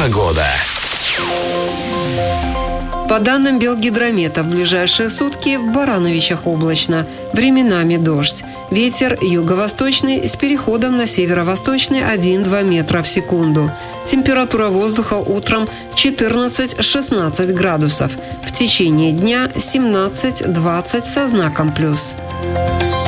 Погода. По данным Белгидромета, в ближайшие сутки в Барановичах облачно, временами дождь. Ветер юго-восточный с переходом на северо-восточный 1-2 метра в секунду. Температура воздуха утром 14-16 градусов. В течение дня 17-20 со знаком плюс.